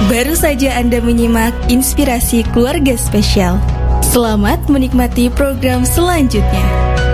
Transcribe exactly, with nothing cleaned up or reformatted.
Baru saja Anda menyimak Inspirasi Keluarga Spesial. Selamat menikmati program selanjutnya.